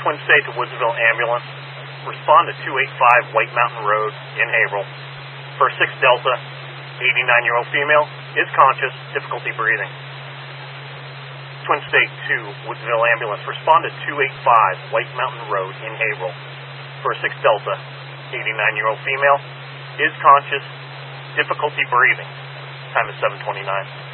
Twin State to Woodsville Ambulance. Respond to 285 White Mountain Road in Haverhill. For 6 Delta, 89-year-old female, is conscious, difficulty breathing. Twin State 2 Woodsville Ambulance. Respond to 285 White Mountain Road in Haverhill. For 6 Delta, 89-year-old female, is conscious, difficulty breathing. Time is 7:29.